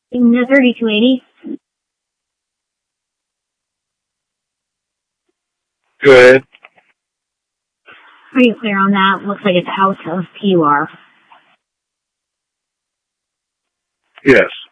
The 3280. Go ahead. Are you clear on that? Looks like it's out of PUR. Yes.